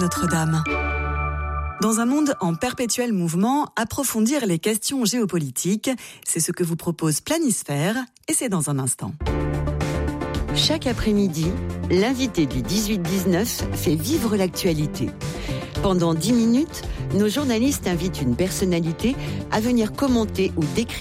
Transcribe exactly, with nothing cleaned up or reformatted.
Notre-Dame. Dans un monde en perpétuel mouvement, approfondir les questions géopolitiques, c'est ce que vous propose Planisphère, et c'est dans un instant. Chaque après-midi, l'invité du dix-huit dix-neuf fait vivre l'actualité. Pendant dix minutes, nos journalistes invitent une personnalité à venir commenter ou décrire